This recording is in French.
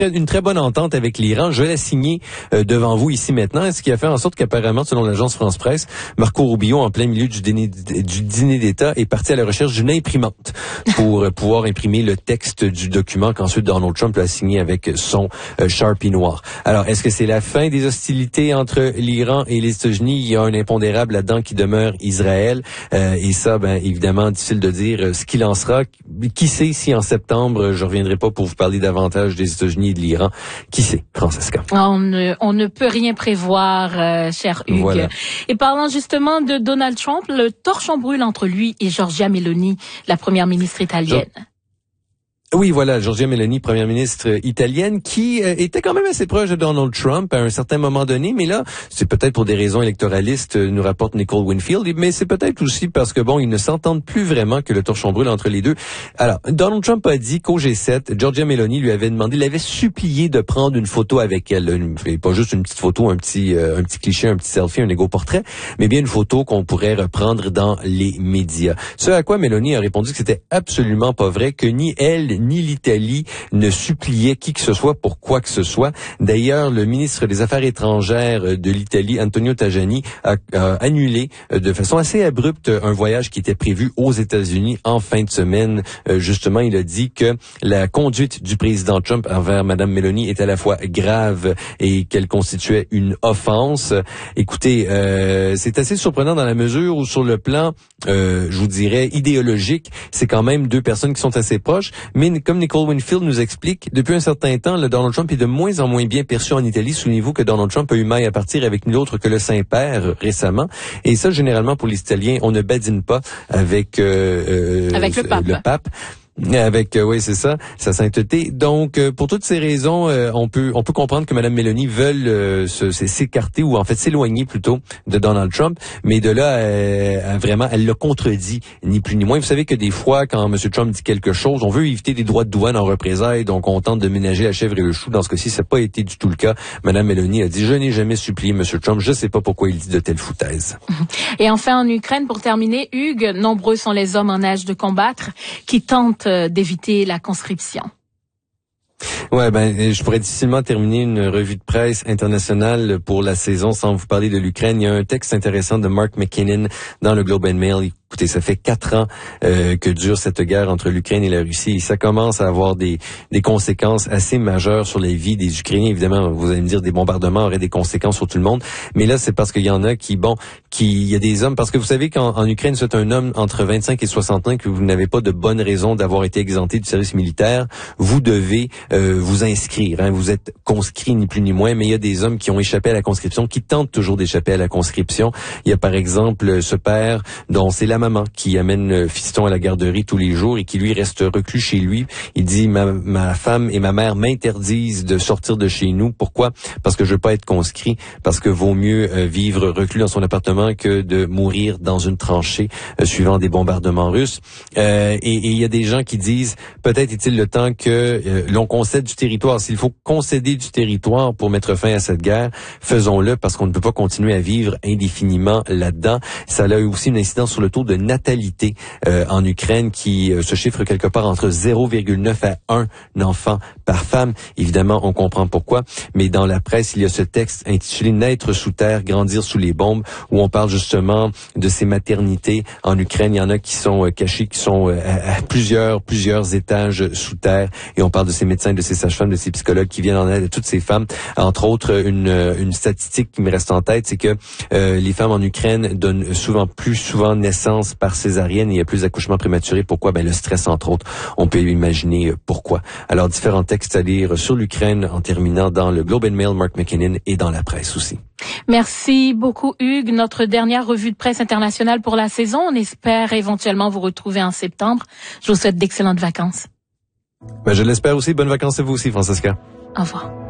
une très bonne entente avec l'Iran. Je l'ai signé devant vous ici maintenant, ce qui a fait en sorte qu'apparemment, selon l'agence France-Presse, Marco Rubio, en plein milieu du dîner d'État, est parti à la recherche d'une imprimante pour pouvoir imprimer le texte du document qu'ensuite Donald Trump a signé avec son Sharpie noir. Alors, est-ce que c'est la fin des hostilités entre l'Iran et les États-Unis? Il y a un impondérable là-dedans qui demeure Israël. Et ça, évidemment, difficile de dire ce qu'il en sera. Qui sait si en septembre, je reviendrai pas pour vous parler davantage des États-Unis et de l'Iran. Qui sait, Francesca? On ne peut rien prévoir, cher Hugues. Voilà. Et parlant justement de Donald Trump, le torchon brûle entre lui et Giorgia Meloni, la première ministre italienne. Oui, voilà, Giorgia Meloni, première ministre italienne, qui était quand même assez proche de Donald Trump à un certain moment donné, mais là, c'est peut-être pour des raisons électoralistes, nous rapporte Nicole Winfield, mais c'est peut-être aussi parce que, ils ne s'entendent plus vraiment que le torchon brûle entre les deux. Alors, Donald Trump a dit qu'au G7, Giorgia Meloni lui avait demandé, l'avait supplié de prendre une photo avec elle, et pas juste une petite photo, un petit cliché, un petit selfie, un égo-portrait, mais bien une photo qu'on pourrait reprendre dans les médias. Ce à quoi Meloni a répondu que c'était absolument pas vrai, que ni elle, ni l'Italie ne suppliait qui que ce soit pour quoi que ce soit. D'ailleurs, le ministre des Affaires étrangères de l'Italie, Antonio Tajani, a annulé de façon assez abrupte un voyage qui était prévu aux États-Unis en fin de semaine. Justement, il a dit que la conduite du président Trump envers Madame Meloni est à la fois grave et qu'elle constituait une offense. Écoutez, c'est assez surprenant dans la mesure où sur le plan, je vous dirais, idéologique, c'est quand même deux personnes qui sont assez proches, mais comme Nicole Winfield nous explique, depuis un certain temps, le Donald Trump est de moins en moins bien perçu en Italie. Souvenez-vous que Donald Trump a eu maille à partir avec nul autre que le Saint-Père récemment. Et ça, généralement, pour les Italiens, on ne badine pas avec le pape. Avec oui, c'est ça, sa sainteté. Donc pour toutes ces raisons, on peut comprendre que Mme Meloni veut s'écarter ou en fait s'éloigner plutôt de Donald Trump, mais de là elle l'a contredit ni plus ni moins. Vous savez que des fois quand M. Trump dit quelque chose, on veut éviter des droits de douane en représailles, donc on tente de ménager la chèvre et le chou. Dans ce cas-ci, ça n'a pas été du tout le cas. Mme Meloni a dit: je n'ai jamais supplié M. Trump, je sais pas pourquoi il dit de telles foutaises. Et enfin en Ukraine, pour terminer, Hugues, nombreux sont les hommes en âge de combattre qui tentent d'éviter la conscription. Ouais, je pourrais difficilement terminer une revue de presse internationale pour la saison sans vous parler de l'Ukraine. Il y a un texte intéressant de Mark McKinnon dans le Globe and Mail. Écoutez, ça fait 4 ans que dure cette guerre entre l'Ukraine et la Russie et ça commence à avoir des conséquences assez majeures sur les vies des Ukrainiens. Évidemment, vous allez me dire, des bombardements auraient des conséquences sur tout le monde, mais là, c'est parce qu'il y en a il y a des hommes, parce que vous savez qu'en Ukraine, c'est un homme entre 25 et 60 ans que vous n'avez pas de bonne raison d'avoir été exempté du service militaire. Vous devez vous inscrire. Vous êtes conscrit ni plus ni moins, mais il y a des hommes qui ont échappé à la conscription, qui tentent toujours d'échapper à la conscription. Il y a par exemple ce père dont c'est la maman qui amène le fiston à la garderie tous les jours et qui lui reste reclus chez lui. Il dit: ma femme et ma mère m'interdisent de sortir de chez nous. Pourquoi? Parce que je veux pas être conscrit, parce que vaut mieux vivre reclus dans son appartement que de mourir dans une tranchée suivant des bombardements russes. Et il y a des gens qui disent: peut-être est-il le temps que l'on concède du territoire. S'il faut concéder du territoire pour mettre fin à cette guerre, faisons-le, parce qu'on ne peut pas continuer à vivre indéfiniment là-dedans. Ça a eu aussi une incidence sur le taux de natalité en Ukraine qui se chiffre quelque part entre 0,9 à 1 enfant par femme. Évidemment, on comprend pourquoi, mais dans la presse, il y a ce texte intitulé « Naître sous terre, grandir sous les bombes » où on parle justement de ces maternités en Ukraine. Il y en a qui sont cachées, qui sont à plusieurs étages sous terre, et on parle de ces médecins, de ces sages-femmes, de ces psychologues qui viennent en aide à toutes ces femmes. Entre autres, une statistique qui me reste en tête, c'est que les femmes en Ukraine donnent plus souvent naissance par césarienne et il y a plus d'accouchements prématurés. Pourquoi? Le stress, entre autres. On peut imaginer pourquoi. Alors, différents textes à lire sur l'Ukraine en terminant dans le Globe and Mail, Mark McKinnon, et dans la presse aussi. Merci beaucoup, Hugues. Notre dernière revue de presse internationale pour la saison. On espère éventuellement vous retrouver en septembre. Je vous souhaite d'excellentes vacances. Je l'espère aussi. Bonnes vacances à vous aussi, Francesca. Au revoir.